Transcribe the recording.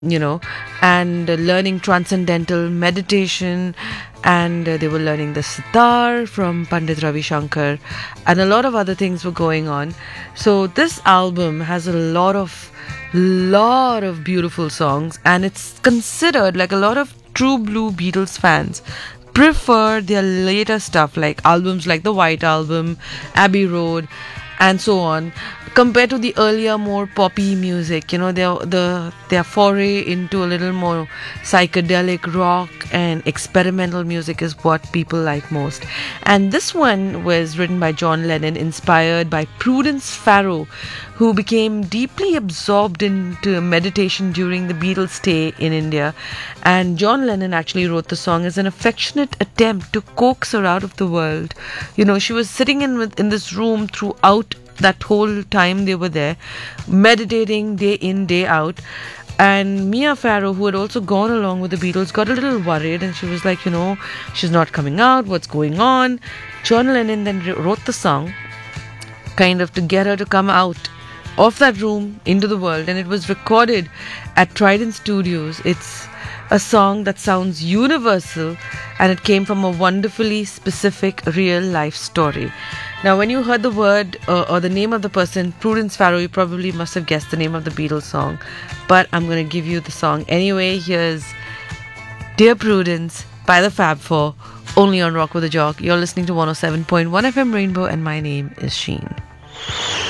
you know, and learning transcendental meditation, and they were learning the sitar from Pandit Ravi Shankar, and a lot of other things were going on. So this album has a lot of beautiful songs, and it's considered like a lot of true blue Beatles fans prefer their later stuff, like albums like the White Album, Abbey Road, and so on, compared to the earlier more poppy music. You know, their foray into a little more psychedelic rock and experimental music is what people like most. And this one was written by John Lennon, inspired by Prudence Farrow, who became deeply absorbed into meditation during the Beatles' stay in India. And John Lennon actually wrote the song as an affectionate attempt to coax her out of the world. You know, she was sitting in this room throughout that whole time they were there, meditating day in, day out. And Mia Farrow, who had also gone along with the Beatles, got a little worried, and she was like, you know, she's not coming out, what's going on? John Lennon then wrote the song kind of to get her to come out of that room into the world, and it was recorded at Trident Studios. It's a song that sounds universal, and it came from a wonderfully specific real life story. Now, when you heard the word or the name of the person, Prudence Farrow, you probably must have guessed the name of the Beatles song, but I'm going to give you the song anyway. Here's Dear Prudence by the Fab Four, only on Rock with a Jock. You're listening to 107.1 FM Rainbow, and my name is Sheen.